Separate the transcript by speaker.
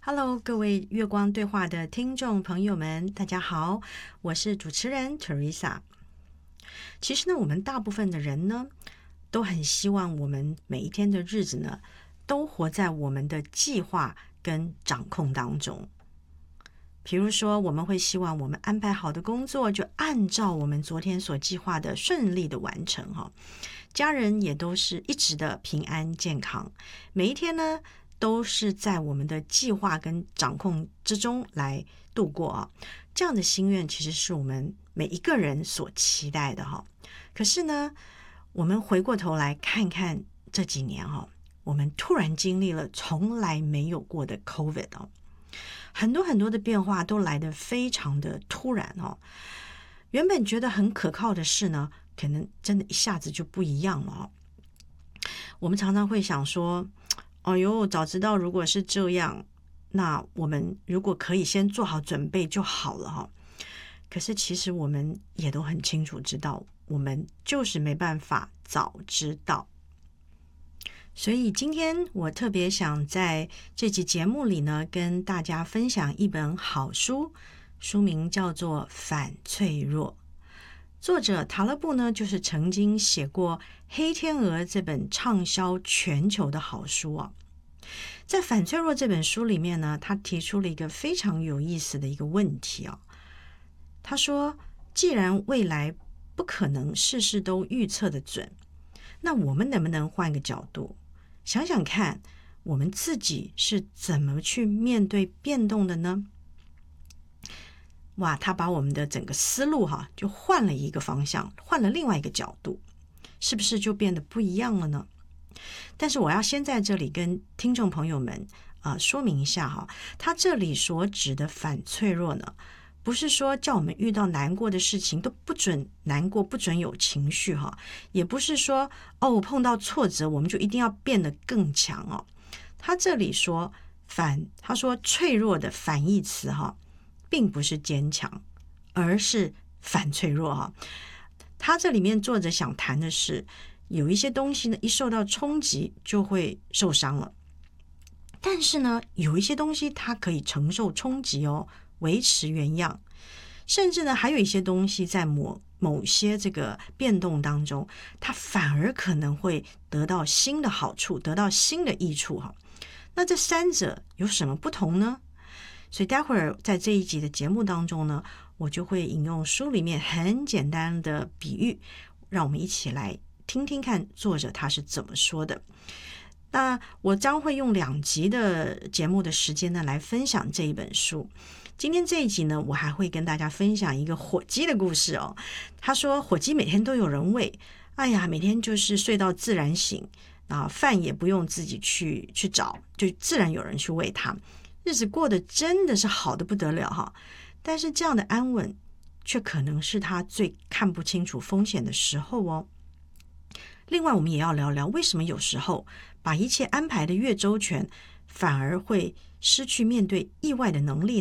Speaker 1: Hello， 各位月光对话的听众朋友们，大家好，我是主持人 Teresa。其实呢，我们大部分的人呢，都很希望我们每一天的日子呢，都活在我们的计划跟掌控当中。比如说，我们会希望我们安排好的工作，就按照我们昨天所计划的顺利的完成哈。家人也都是一直的平安健康，每一天呢，都是在我们的计划跟掌控之中来度过啊。这样的心愿其实是我们每一个人所期待的哈。可是呢，我们回过头来看看这几年哈，我们突然经历了从来没有过的 COVID 哦。很多的变化都来得非常的突然哦，原本觉得很可靠的事呢，可能真的一下子就不一样了哦。我们常常会想说，哎呦，早知道如果是这样，那我们如果可以先做好准备就好了哈。可是其实我们也都很清楚知道，我们就是没办法早知道。所以今天我特别想在这集节目里呢，跟大家分享一本好书，书名叫做《反脆弱》。作者塔勒布呢，就是曾经写过《黑天鹅》这本畅销全球的好书啊。在《反脆弱》这本书里面呢，他提出了一个非常有意思的一个问题啊。他说，既然未来不可能事事都预测的准，那我们能不能换个角度想想看，我们自己是怎么去面对变动的呢？哇，他把我们的整个思路就换了一个方向，换了另外一个角度，是不是就变得不一样了呢？但是我要先在这里跟听众朋友们说明一下他这里所指的反脆弱呢，不是说叫我们遇到难过的事情都不准难过，不准有情绪也不是说碰到挫折我们就一定要变得更强他这里说他说脆弱的反义词并不是坚强，而是反脆弱他这里面作者想谈的是，有一些东西呢，一受到冲击就会受伤了，但是呢，有一些东西它可以承受冲击维持原样，甚至呢，还有一些东西在某些这个变动当中，它反而可能会得到新的好处，得到新的益处那这三者有什么不同呢？所以待会儿在这一集的节目当中呢，我就会引用书里面很简单的比喻，让我们一起来听听看作者他是怎么说的。那我将会用2集的节目的时间呢，来分享这一本书。今天这一集呢，我还会跟大家分享一个火鸡的故事他说火鸡每天都有人喂，哎呀，每天就是睡到自然醒饭也不用自己去找，就自然有人去喂它，日子过得真的是好得不得了但是这样的安稳却可能是他最看不清楚风险的时候另外我们也要聊聊，为什么有时候把一切安排的越周全，反而会失去面对意外的能力